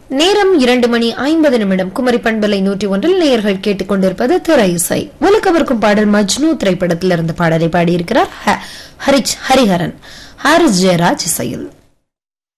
நேரம் 2:50 குமரி பண்பலை 101 நேயர்கள் கேட்டுக்கொண்டிருப்பது திரை இசை. உலகவர்க்கும் பாடல் மஜ்னு திரைப்படத்திலிருந்து பாடலை பாடியிருக்கிறார் ஹரிஹரன். ஹாரிஸ் ஜெயராஜ் இசையில்.